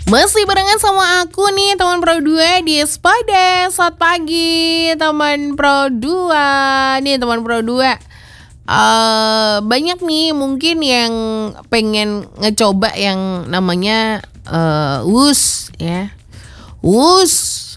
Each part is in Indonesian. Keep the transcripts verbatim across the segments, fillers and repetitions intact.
Masih barengan sama aku nih teman Pro dua di Spada. Selamat pagi teman Pro dua. Nih teman Pro dua, uh, banyak nih mungkin yang pengen ngecoba yang namanya uh, W U S ya. W U S.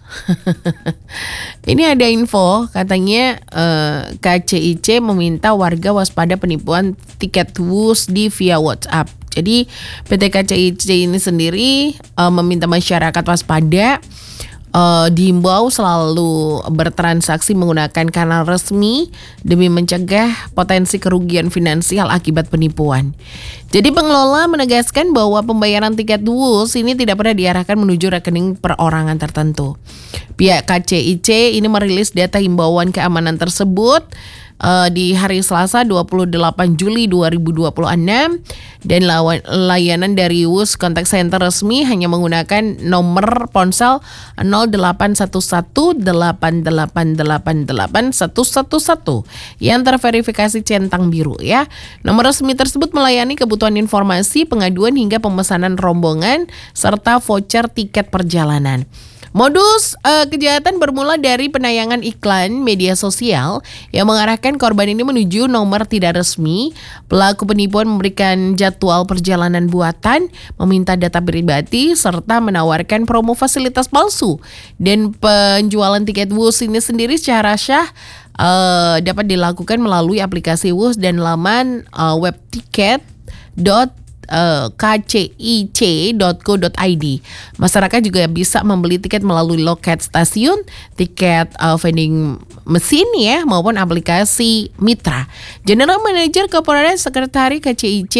Ini ada info katanya uh, K C I C meminta warga waspada penipuan tiket W U S di via WhatsApp. Jadi P T K C I C ini sendiri uh, meminta masyarakat waspada, uh, diimbau selalu bertransaksi menggunakan kanal resmi demi mencegah potensi kerugian finansial akibat penipuan. Jadi pengelola menegaskan bahwa pembayaran tiket W U S ini tidak pernah diarahkan menuju rekening perorangan tertentu. Pihak K C I C ini merilis data himbauan keamanan tersebut uh, di hari Selasa dua puluh delapan Juli dua ribu dua puluh enam, dan lawan, layanan dari W U S Contact Center resmi hanya menggunakan nomor ponsel nol delapan satu satu delapan delapan delapan delapan satu satu satu yang terverifikasi centang biru ya. Nomor resmi tersebut melayani kebutuhan informasi, pengaduan hingga pemesanan rombongan serta voucher tiket perjalanan. Modus uh, kejahatan bermula dari penayangan iklan media sosial yang mengarahkan korban ini menuju nomor tidak resmi. Pelaku penipuan memberikan jadwal perjalanan buatan, meminta data pribadi, serta menawarkan promo fasilitas palsu. Dan penjualan tiket W U S ini sendiri secara syah uh, dapat dilakukan melalui aplikasi W U S dan laman uh, web tiket dot k c i c dot co dot i d. Masyarakat juga bisa membeli tiket melalui loket stasiun, tiket uh, vending mesin ya, maupun aplikasi mitra. General Manager Corporate Secretary K C I C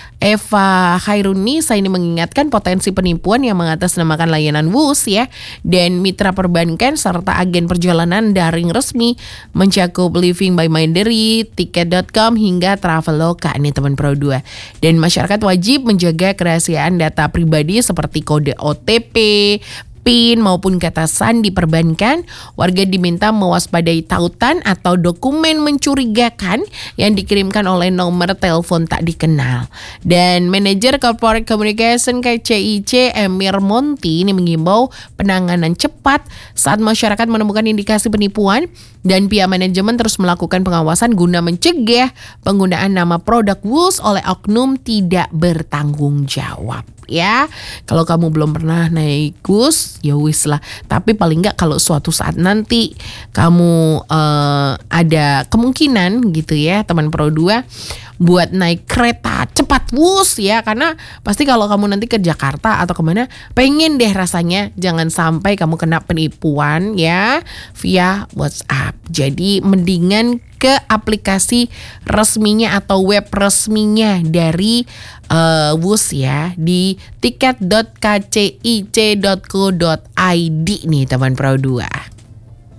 Eva Khairunisa ini mengingatkan potensi penipuan yang mengatasnamakan layanan W U S ya, dan mitra perbankan serta agen perjalanan daring resmi mencakup Living by Mandiri, tiket dot com hingga Traveloka nih teman Pro dua. Dan masyarakat wajib menjaga kerahasiaan data pribadi seperti kode O T P, PIN maupun kata sandi perbankan. Warga diminta mewaspadai tautan atau dokumen mencurigakan yang dikirimkan oleh nomor telepon tak dikenal. Dan Manajer Corporate Communication K C I C Emir Monti ini mengimbau penanganan cepat saat masyarakat menemukan indikasi penipuan, dan pihak manajemen terus melakukan pengawasan guna mencegah penggunaan nama produk W U S oleh oknum tidak bertanggung jawab. Ya, kalau kamu belum pernah naik W U S, ya wis lah. Tapi paling nggak kalau suatu saat nanti kamu uh, ada kemungkinan gitu ya, teman Pro dua, buat naik kereta cepat W U S ya, karena pasti kalau kamu nanti ke Jakarta atau kemana, pengen deh rasanya jangan sampai kamu kena penipuan ya via WhatsApp. Jadi mendingan ke aplikasi resminya atau web resminya dari uh, W U S ya, di tiket dot k c i c dot co dot i d nih teman Pro dua.